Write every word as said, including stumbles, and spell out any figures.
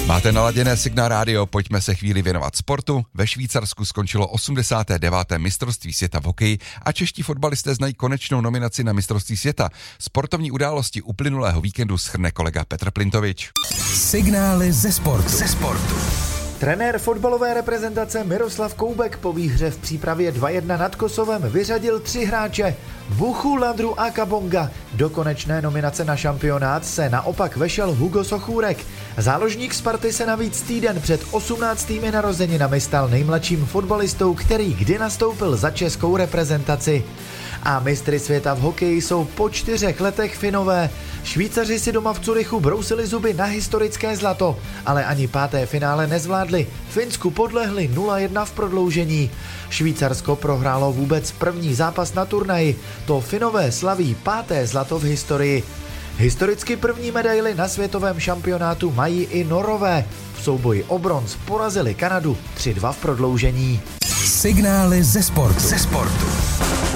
Máte naladěné Signál rádio, pojďme se chvíli věnovat sportu. Ve Švýcarsku skončilo osmdesáté deváté mistrovství světa v hokeji a čeští fotbalisté znají konečnou nominaci na mistrovství světa. Sportovní události uplynulého víkendu shrne kolega Petr Plintovič. Signály ze sportu. Ze sportu. Trenér fotbalové reprezentace Miroslav Koubek po výhře v přípravě dva jedna nad Kosovem vyřadil tři hráče. Buchu, Landru a Kabonga. Do konečné nominace na šampionát se naopak vešel Hugo Sochůrek. Záložník Sparty se navíc týden před osmnáctými narozeninami stal nejmladším fotbalistou, který kdy nastoupil za českou reprezentaci. A mistry světa v hokeji jsou po čtyřech letech Finové. Švýcaři si doma v Curychu brousili zuby na historické zlato, ale ani páté finále nezvládli. Finsku podlehli nula jedna v prodloužení. Švýcarsko prohrálo vůbec první zápas na turnaji. To Finové slaví páté zlato v historii. Historicky první medaily na světovém šampionátu mají i Norové. V souboji o bronz porazili Kanadu tři dva v prodloužení. Signály ze sportu. Ze sportu.